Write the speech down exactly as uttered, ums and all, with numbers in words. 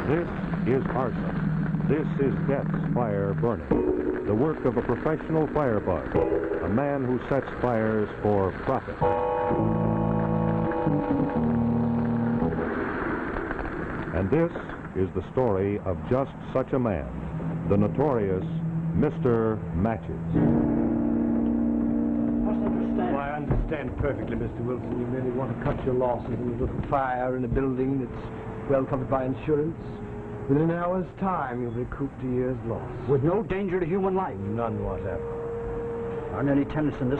This is arson. This is death's fire burning. The work of a professional firebug, a man who sets fires for profit. And this is the story of just such a man, the notorious Mister Matches. Well, I understand perfectly, Mister Wilson. You really want to cut your losses in a little fire in a building that's well covered by insurance. Within an hour's time, you'll recoup a year's loss. With no danger to human life. None whatever. Aren't any tenants in this